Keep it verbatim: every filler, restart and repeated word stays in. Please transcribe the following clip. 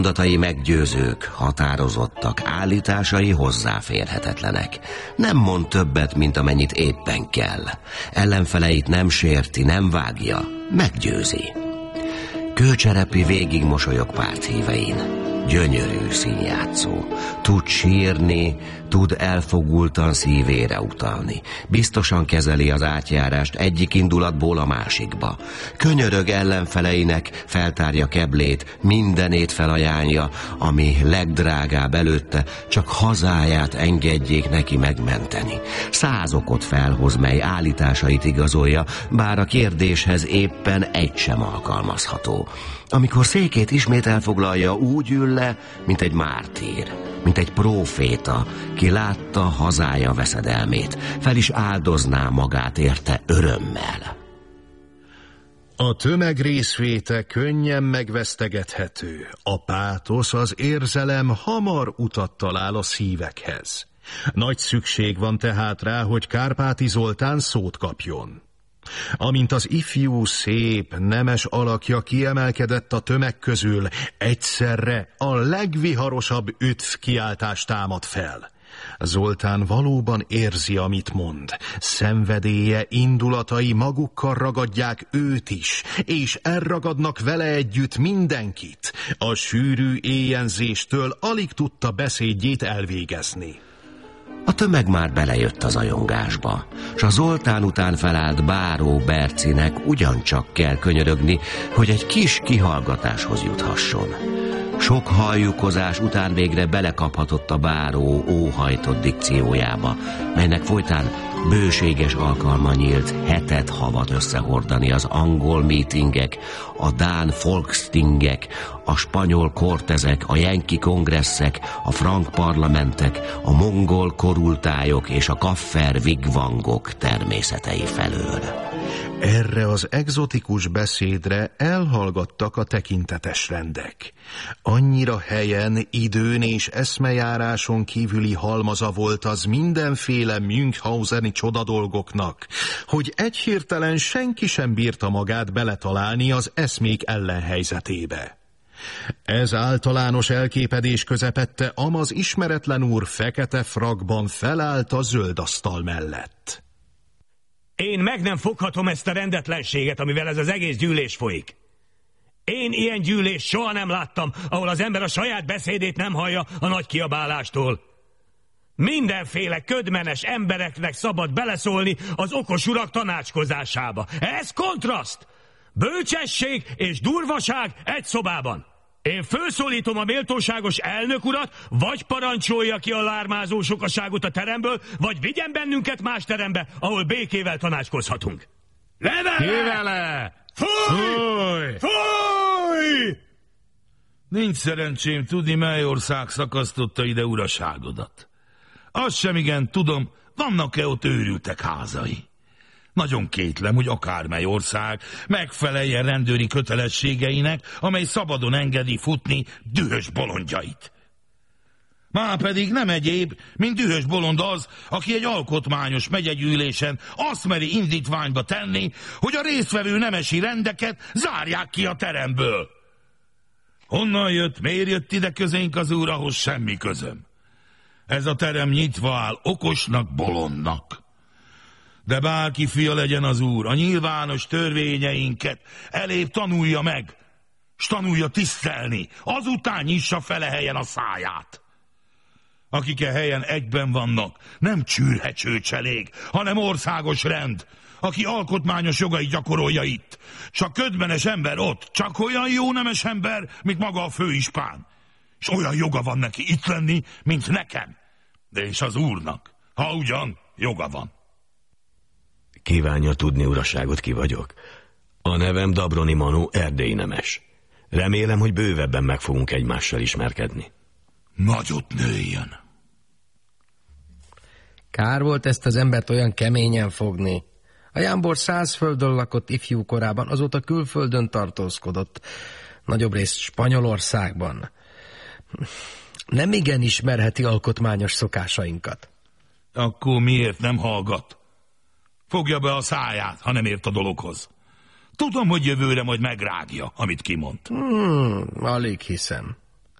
Mondatai meggyőzők, határozottak, állításai hozzáférhetetlenek. Nem mond többet, mint amennyit éppen kell. Ellenfeleit nem sérti, nem vágja, meggyőzi. Kőcserepi végig mosolyog párthívein. Gyönyörű színjátszó. Tud sírni, tud elfogultan szívére utalni. Biztosan kezeli az átjárást egyik indulatból a másikba. Könyörög ellenfeleinek, feltárja keblét, mindenét felajánlja, ami legdrágább előtte, csak hazáját engedjék neki megmenteni. Száz okot felhoz, mely állításait igazolja, bár a kérdéshez éppen egy sem alkalmazható. Amikor székét ismét elfoglalja, úgy ül le, mint egy mártír, mint egy próféta, ki látta hazája veszedelmét, fel is áldozná magát érte örömmel. A tömeg részvéte könnyen megvesztegethető, a pátosz, az érzelem hamar utat talál a szívekhez. Nagy szükség van tehát rá, hogy Kárpáti Zoltán szót kapjon. Amint az ifjú, szép, nemes alakja kiemelkedett a tömeg közül, egyszerre a legviharosabb üdv kiáltást támad fel. Zoltán valóban érzi, amit mond. Szenvedélye, indulatai magukkal ragadják őt is, és elragadnak vele együtt mindenkit. A sűrű éjjenzéstől alig tudta beszédjét elvégezni. A tömeg már belejött az ajongásba, s a Zoltán után felállt Báró Bercinek ugyancsak kell könyörögni, hogy egy kis kihallgatáshoz juthasson. Sok halljukozás után végre belekaphatott a báró óhajtott dikciójába, melynek folytán bőséges alkalma nyílt hetet havat összehordani az angol mítingek, a dán folkstingek, a spanyol kortezek, a jenki kongresszek, a frank parlamentek, a mongol korultályok és a kaffer vigvangok természetei felől. Erre az egzotikus beszédre elhallgattak a tekintetes rendek. Annyira helyen, időn és eszmejáráson kívüli halmaza volt az mindenféle Münchhauseni csodadolgoknak, hogy egyhirtelen senki sem bírta magát beletalálni az eszmék ellenhelyzetébe. Ez általános elképedés közepette amaz ismeretlen úr fekete frakban felállt a zöld asztal mellett. Én meg nem foghatom ezt a rendetlenséget, amivel ez az egész gyűlés folyik. Én ilyen gyűlést soha nem láttam, ahol az ember a saját beszédét nem hallja a nagy kiabálástól. Mindenféle ködmenes embereknek szabad beleszólni az okos urak tanácskozásába. Ez kontraszt! Bölcsesség és durvaság egy szobában. Én felszólítom a méltóságos elnök urat, vagy parancsolja ki a lármázó sokaságot a teremből, vagy vigyen bennünket más terembe, ahol békével tanácskozhatunk. Levele! Kivele! Fúj! Fúj! Nincs szerencsém tudni, mely ország szakasztotta ide uraságodat. Azt sem igen tudom, vannak-e ott őrültek házai. Nagyon kétlem, hogy akármely ország megfeleljen rendőri kötelességeinek, amely szabadon engedi futni dühös bolondjait. Mápedig nem egyéb, mint dühös bolond az, aki egy alkotmányos megyegyűlésen azt meri indítványba tenni, hogy a résztvevő nemesi rendeket zárják ki a teremből. Honnan jött, miért jött ide közénk az úr, ahhoz semmi közöm. Ez a terem nyitva áll okosnak, bolondnak. De bárki fia legyen az úr, a nyilvános törvényeinket elébb tanulja meg, s tanulja tisztelni, azután nyissa fele helyen a száját. Akik e helyen egyben vannak, nem csürhecsőcselék, hanem országos rend, aki alkotmányos jogait gyakorolja itt. Csak ködmenes ember ott, csak olyan jó nemes ember, mint maga a főispán. És olyan joga van neki itt lenni, mint nekem. De és az úrnak, ha ugyan, joga van. Kívánja tudni, uraságot, ki vagyok? A nevem Dabroni Manó, erdélyi nemes. Remélem, hogy bővebben meg fogunk egymással ismerkedni. Nagyot nőjön. Kár volt ezt az embert olyan keményen fogni. A jámbor száz földön lakott ifjú korában, azóta külföldön tartózkodott. Nagyobb részt Spanyolországban. Nem igen ismerheti alkotmányos szokásainkat. Akkor miért nem hallgat? Fogja be a száját, ha nem ért a dologhoz. Tudom, hogy jövőre majd megrágja, amit kimond. Hmm, alig hiszem.